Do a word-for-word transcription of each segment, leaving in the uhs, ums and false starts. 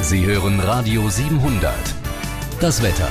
Sie hören Radio siebenhundert. Das Wetter.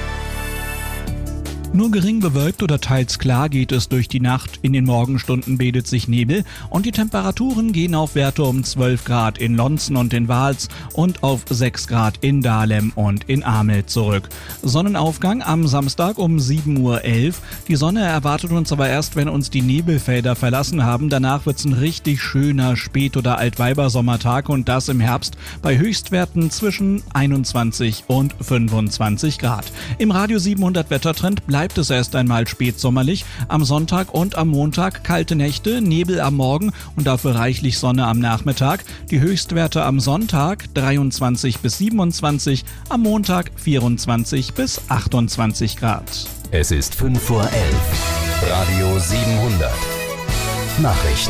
Nur gering bewölkt oder teils klar geht es durch die Nacht. In den Morgenstunden bildet sich Nebel und die Temperaturen gehen auf Werte um zwölf Grad in Lonzen und in Vals und auf sechs Grad in Dahlem und in Amel zurück. Sonnenaufgang am Samstag um sieben Uhr elf. Die Sonne erwartet uns aber erst, wenn uns die Nebelfelder verlassen haben. Danach wird es ein richtig schöner Spät- oder Altweibersommertag und das im Herbst bei Höchstwerten zwischen einundzwanzig und fünfundzwanzig Grad. Im Radio siebenhundert Wettertrend bleibt es erst einmal spätsommerlich. Am Sonntag und am Montag kalte Nächte, Nebel am Morgen und dafür reichlich Sonne am Nachmittag. Die Höchstwerte am Sonntag dreiundzwanzig bis siebenundzwanzig, am Montag vierundzwanzig bis achtundzwanzig Grad. Es ist fünf vor elf. Radio siebenhundert. Nachrichten.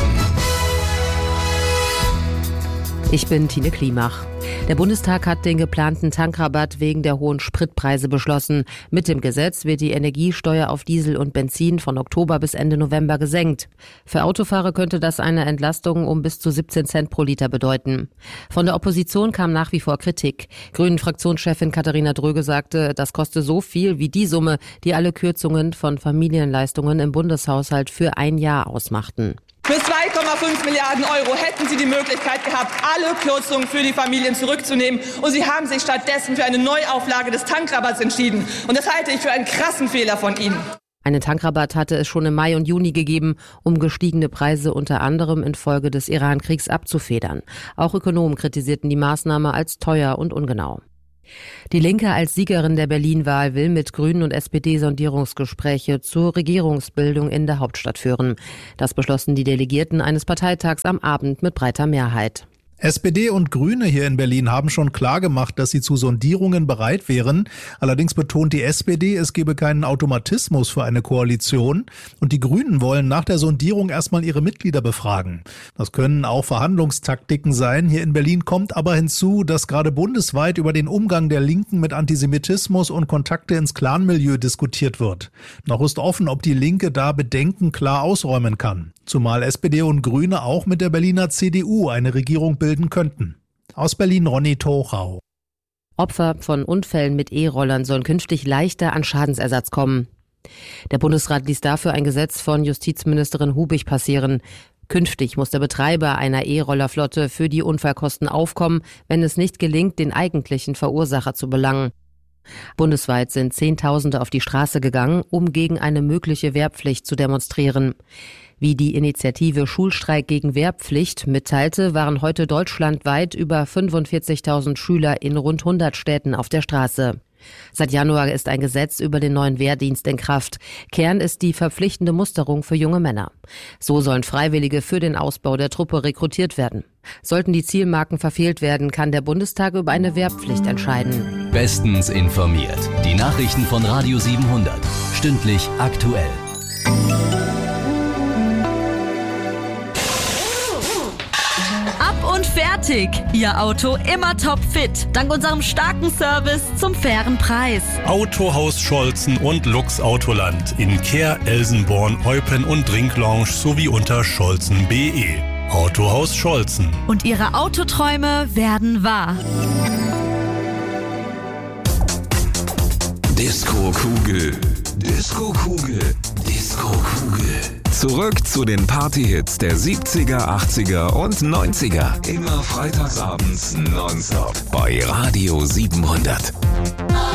Ich bin Tine Klimach. Der Bundestag hat den geplanten Tankrabatt wegen der hohen Spritpreise beschlossen. Mit dem Gesetz wird die Energiesteuer auf Diesel und Benzin von Oktober bis Ende November gesenkt. Für Autofahrer könnte das eine Entlastung um bis zu siebzehn Cent pro Liter bedeuten. Von der Opposition kam nach wie vor Kritik. Grünen-Fraktionschefin Katharina Dröge sagte, das koste so viel wie die Summe, die alle Kürzungen von Familienleistungen im Bundeshaushalt für ein Jahr ausmachten. Für zwei Komma fünf Milliarden Euro hätten Sie die Möglichkeit gehabt, alle Kürzungen für die Familien zurückzunehmen. Und Sie haben sich stattdessen für eine Neuauflage des Tankrabatts entschieden. Und das halte ich für einen krassen Fehler von Ihnen. Einen Tankrabatt hatte es schon im Mai und Juni gegeben, um gestiegene Preise unter anderem infolge des Iran-Kriegs abzufedern. Auch Ökonomen kritisierten die Maßnahme als teuer und ungenau. Die Linke als Siegerin der Berlin-Wahl will mit Grünen und S P D Sondierungsgespräche zur Regierungsbildung in der Hauptstadt führen. Das beschlossen die Delegierten eines Parteitags am Abend mit breiter Mehrheit. S P D und Grüne hier in Berlin haben schon klargemacht, dass sie zu Sondierungen bereit wären. Allerdings betont die S P D, es gebe keinen Automatismus für eine Koalition. Und die Grünen wollen nach der Sondierung erstmal ihre Mitglieder befragen. Das können auch Verhandlungstaktiken sein. Hier in Berlin kommt aber hinzu, dass gerade bundesweit über den Umgang der Linken mit Antisemitismus und Kontakte ins Clanmilieu diskutiert wird. Noch ist offen, ob die Linke da Bedenken klar ausräumen kann. Zumal S P D und Grüne auch mit der Berliner C D U eine Regierung bilden könnten. Aus Berlin Ronny Tochau. Opfer von Unfällen mit E-Rollern sollen künftig leichter an Schadensersatz kommen. Der Bundesrat ließ dafür ein Gesetz von Justizministerin Hubig passieren. Künftig muss der Betreiber einer E-Rollerflotte für die Unfallkosten aufkommen, wenn es nicht gelingt, den eigentlichen Verursacher zu belangen. Bundesweit sind Zehntausende auf die Straße gegangen, um gegen eine mögliche Wehrpflicht zu demonstrieren. Wie die Initiative Schulstreik gegen Wehrpflicht mitteilte, waren heute deutschlandweit über fünfundvierzigtausend Schüler in rund hundert Städten auf der Straße. Seit Januar ist ein Gesetz über den neuen Wehrdienst in Kraft. Kern ist die verpflichtende Musterung für junge Männer. So sollen Freiwillige für den Ausbau der Truppe rekrutiert werden. Sollten die Zielmarken verfehlt werden, kann der Bundestag über eine Wehrpflicht entscheiden. Bestens informiert. Die Nachrichten von Radio siebenhundert. Stündlich aktuell. Und fertig. Ihr Auto immer topfit. Dank unserem starken Service zum fairen Preis. Autohaus Scholzen und Lux Autoland in Kehr, Elsenborn, Eupen und Drinklounge sowie unter scholzen punkt de. Autohaus Scholzen. Und Ihre Autoträume werden wahr. Disco-Kugel. Disco-Kugel. Disco-Kugel. Zurück zu den Partyhits der siebziger, achtziger und neunziger. Immer freitagsabends nonstop bei Radio siebenhundert.